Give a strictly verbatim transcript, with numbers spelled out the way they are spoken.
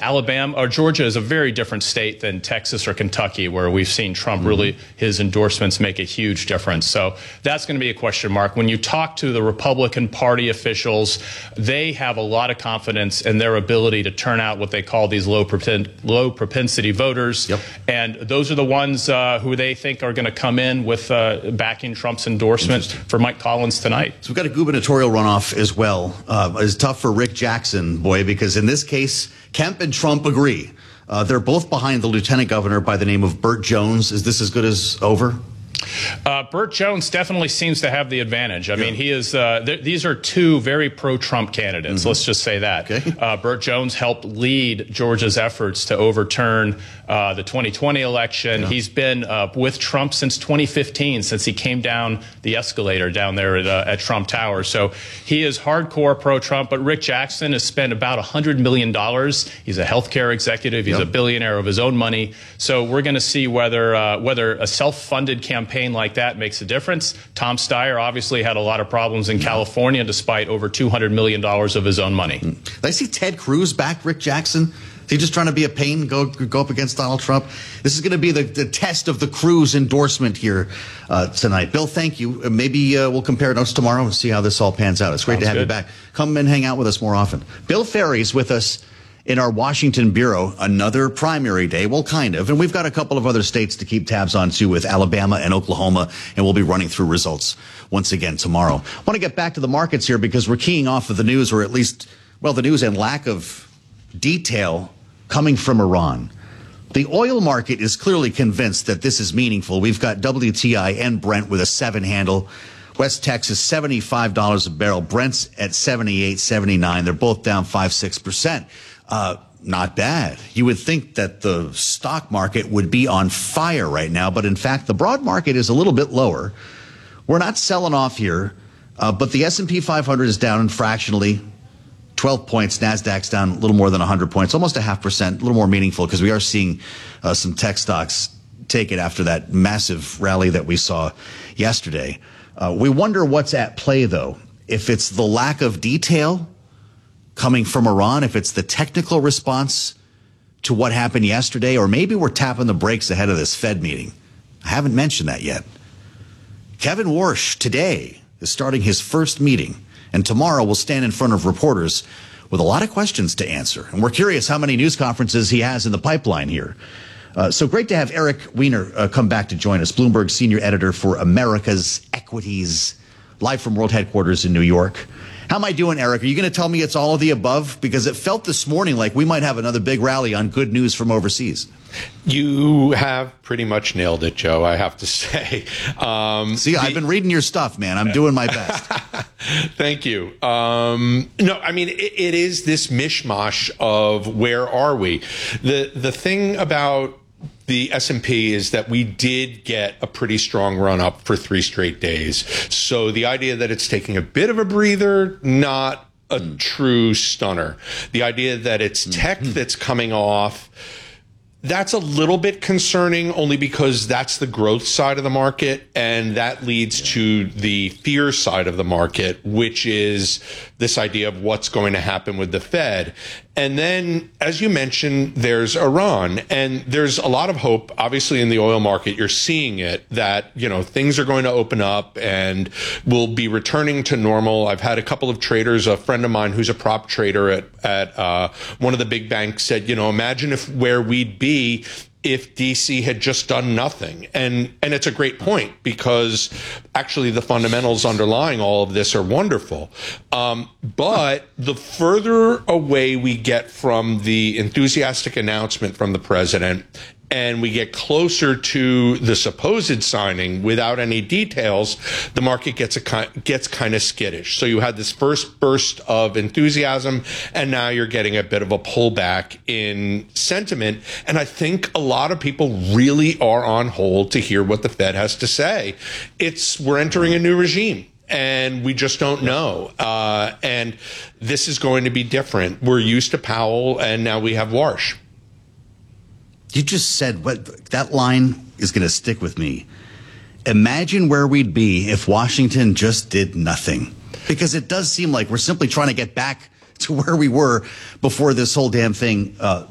Alabama or Georgia is a very different state than Texas or Kentucky, where we've seen Trump mm-hmm. really, his endorsements make a huge difference. So that's going to be a question mark. When you talk to the Republican Party officials, they have a lot of confidence in their ability to turn out what they call these low, propen low propensity voters. Yep. And those are the ones uh, who they think are going to come in with uh, backing Trump's endorsement for Mike Collins tonight. So we've got a gubernatorial runoff as well. Uh, it's tough for Rick Jackson, boy, because in this case, Kemp and Trump agree. Uh, they're both behind the lieutenant governor by the name of Burt Jones. Is this as good as over? Uh, Burt Jones definitely seems to have the advantage. I yeah. mean, he is. Uh, th these are two very pro-Trump candidates. Mm-hmm. Let's just say that. Okay. Uh, Burt Jones helped lead Georgia's efforts to overturn uh, the twenty twenty election. Yeah. He's been uh, with Trump since twenty fifteen, since he came down the escalator down there at, uh, at Trump Tower. So he is hardcore pro-Trump. But Rick Jackson has spent about one hundred million dollars. He's a healthcare executive. He's yep. a billionaire of his own money. So we're going to see whether uh, whether a self-funded campaign like that makes a difference. Tom Steyer obviously had a lot of problems in California despite over two hundred million dollars of his own money. Did I see Ted Cruz back Rick Jackson? Is he just trying to be a pain, go go up against Donald Trump? This is going to be the, the test of the Cruz endorsement here uh, tonight. Bill, thank you. Uh, maybe uh, we'll compare notes tomorrow and see how this all pans out. It's great Sounds to have good. you back. Come and hang out with us more often. Bill Ferry's with us in our Washington bureau. Another primary day, well, kind of. And we've got a couple of other states to keep tabs on, too, with Alabama and Oklahoma, and we'll be running through results once again tomorrow. I want to get back to the markets here because we're keying off of the news, or at least, well, the news and lack of detail coming from Iran. The oil market is clearly convinced that this is meaningful. We've got W T I and Brent with a seven handle. West Texas, seventy-five dollars a barrel. Brent's at seventy-eight, seventy-nine. They're both down five, six percent. Uh, not bad. You would think that the stock market would be on fire right now, but in fact, the broad market is a little bit lower. We're not selling off here, uh, but the S and P five hundred is down fractionally, twelve points. NASDAQ's down a little more than one hundred points, almost a half percent, a little more meaningful because we are seeing uh, some tech stocks take it after that massive rally that we saw yesterday. Uh, we wonder what's at play, though. If it's the lack of detail coming from Iran, if it's the technical response to what happened yesterday, or maybe we're tapping the brakes ahead of this Fed meeting. I haven't mentioned that yet. Kevin Warsh today is starting his first meeting, and tomorrow will stand in front of reporters with a lot of questions to answer. And we're curious how many news conferences he has in the pipeline here. Uh, so great to have Eric Weiner uh, come back to join us, Bloomberg senior editor for America's Equities, live from world headquarters in New York. How am I doing, Eric? Are you going to tell me it's all of the above? Because it felt this morning like we might have another big rally on good news from overseas. You have pretty much nailed it, Joe, I have to say. Um, See, the, I've been reading your stuff, man. I'm doing my best. Thank you. Um, no, I mean, it, it is this mishmash of where are we? The, the thing about the S and P is that we did get a pretty strong run up for three straight days. So the idea that it's taking a bit of a breather, not a mm. true stunner. The idea that it's tech mm-hmm. that's coming off, that's a little bit concerning only because that's the growth side of the market, and that leads yeah. to the fear side of the market, which is this idea of what's going to happen with the Fed. And then, as you mentioned, there's Iran, and there's a lot of hope, obviously, in the oil market. You're seeing it, that, you know, things are going to open up and we'll be returning to normal. I've had a couple of traders, a friend of mine who's a prop trader at, at uh, one of the big banks said, you know, imagine if where we'd be if D C had just done nothing. And and it's a great point because actually the fundamentals underlying all of this are wonderful. Um, but the further away we get from the enthusiastic announcement from the president and we get closer to the supposed signing without any details, the market gets a gets kind of skittish. So you had this first burst of enthusiasm, and now you're getting a bit of a pullback in sentiment. And I think a lot of people really are on hold to hear what the Fed has to say. It's we're entering a new regime, and we just don't know. Uh, and this is going to be different. We're used to Powell, and now we have Warsh. You just said what that line is going to stick with me. Imagine where we'd be if Washington just did nothing, because it does seem like we're simply trying to get back to where we were before this whole damn thing uh,